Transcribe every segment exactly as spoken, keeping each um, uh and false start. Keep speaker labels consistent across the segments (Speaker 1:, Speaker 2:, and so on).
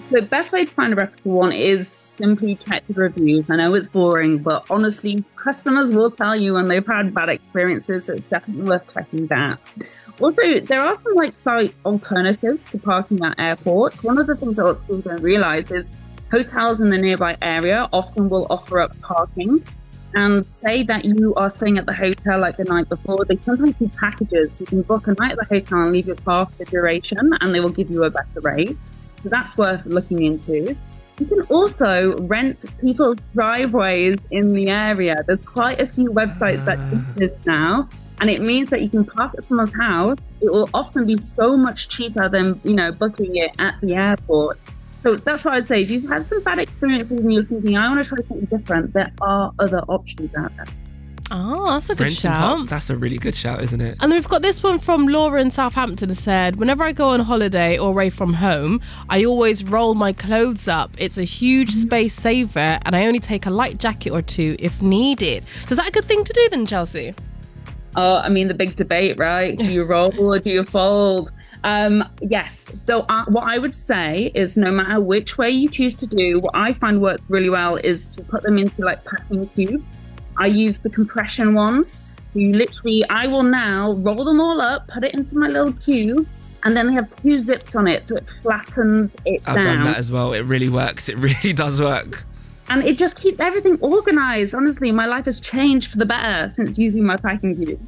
Speaker 1: The best way to find a reputable one is simply check the reviews. I know it's boring, but honestly, customers will tell you when they've had bad experiences, so it's definitely worth checking that. Also, there are some like site alternatives to parking at airports. One of the things that lots of people don't realize is hotels in the nearby area often will offer up parking. And say that you are staying at the hotel like the night before, they sometimes do packages. You can book a night at the hotel and leave your car for the duration, and they will give you a better rate. So that's worth looking into. You can also rent people's driveways in the area. There's quite a few websites that do this now, and it means that you can park at someone's house. It will often be so much cheaper than, you know, booking it at the airport. So that's what I'd say. If you've had some bad experiences and you're thinking, I want to try something different, there are other options out there.
Speaker 2: Oh, that's a good
Speaker 3: Renting
Speaker 2: shout.
Speaker 3: park, that's a really good shout, isn't it?
Speaker 2: And then we've got this one from Laura in Southampton, said, whenever I go on holiday or away from home, I always roll my clothes up. It's a huge space saver, and I only take a light jacket or two if needed. So is that a good thing to do then, Chelsea?
Speaker 1: Oh, I mean, the big debate, right? Do you roll or do you fold? Um, yes. So uh, what I would say is no matter which way you choose to do, what I find works really well is to put them into like packing cubes. I use the compression ones. You literally, I will now roll them all up, put it into my little cube, and then they have two zips on it, so it flattens it
Speaker 3: I've
Speaker 1: down.
Speaker 3: done that as well. It really works. It really does work.
Speaker 1: And it just keeps everything organized. Honestly, my life has changed for the better since using my packing cube.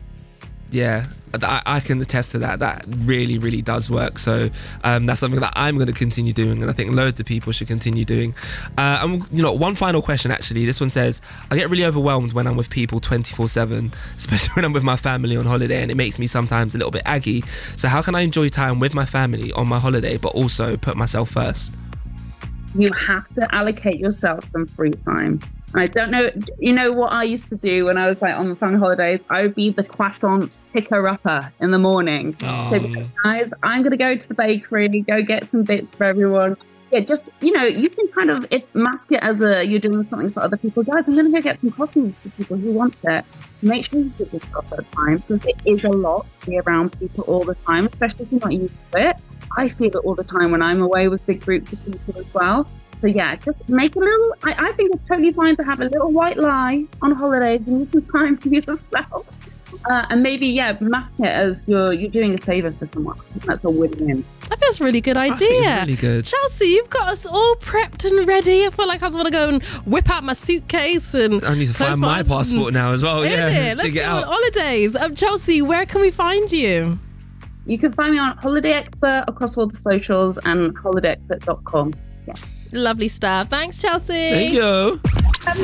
Speaker 3: Yeah, I, I can attest to that. That really, really does work. So um, that's something that I'm going to continue doing, and I think loads of people should continue doing. Uh, and you know, one final question actually. This one says, I get really overwhelmed when I'm with people twenty-four seven, especially when I'm with my family on holiday, and it makes me sometimes a little bit aggy. So how can I enjoy time with my family on my holiday, but also put myself first?
Speaker 1: You have to allocate yourself some free time. I don't know, you know what I used to do when I was like on the family holidays? I would be the croissant picker-upper in the morning.
Speaker 3: Oh.
Speaker 1: So guys, I'm going to go to the bakery, go get some bits for everyone. Yeah, just, you know, you can kind of it, mask it as a, you're doing something for other people. Guys, I'm going to go get some coffees for people who want it. Make sure you give yourself that time, because it is a lot to be around people all the time, especially if you're not used to it. I feel it all the time when I'm away with big groups of people as well. So yeah, just make a little, I, I think it's totally fine to have a little white lie on holidays and use some time to yourself. Uh, and maybe, yeah, mask it as you're you're doing a favour for someone. That's a win-win.
Speaker 2: I think that's a really good idea.
Speaker 3: I think it's really good.
Speaker 2: Chelsea, you've got us all prepped and ready. I feel like I just want to go and whip out my suitcase and
Speaker 3: I need to find my passport now as well.
Speaker 2: Isn't
Speaker 3: Yeah,
Speaker 2: it? Let's
Speaker 3: dig it
Speaker 2: go on
Speaker 3: out.
Speaker 2: holidays. Um, Chelsea, where can we find you?
Speaker 1: You can find me on Holiday Expert across all the socials and holiday expert dot com. Yeah.
Speaker 2: Lovely stuff. Thanks, Chelsea.
Speaker 3: Thank you.